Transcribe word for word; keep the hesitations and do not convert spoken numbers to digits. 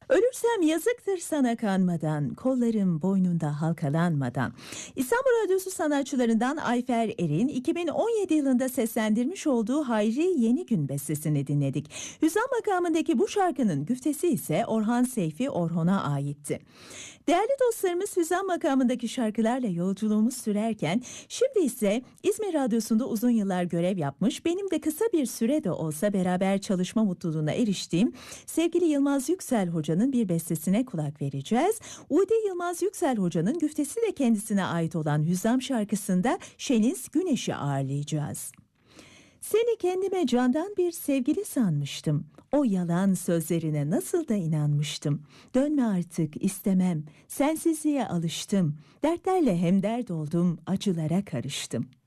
Ölürsem yazıktır sana kanmadan, kollarım boynunda halkalanmadan. İstanbul Radyosu sanatçılarından Ayfer Er'in iki bin on yedi yılında seslendirmiş olduğu Hayri Yeni Gün bestesini dinledik. Hüzan makamındaki bu şarkının güftesi ise Orhan Seyfi Orhon'a aitti. Değerli dostlarımız, Hüzan makamındaki şarkılarla yolculuğumuz sürerken şimdi ise İzmir Radyosu'nda uzun yıllar görev yapmış, benim de kısa bir süre de olsa beraber çalışma mutluluğuna eriştiğim sevgili Yılmaz Yüksel Hoca'nın bir bestesine kulak vereceğiz. Udi Yılmaz Yüksel Hoca'nın güftesi de kendisine ait olan Hüzam şarkısında Şeniz Güneş'i ağırlayacağız. Seni kendime candan bir sevgili sanmıştım. O yalan sözlerine nasıl da inanmıştım. Dönme artık istemem. Sensizliğe alıştım. Dertlerle hemdert oldum, acılara karıştım.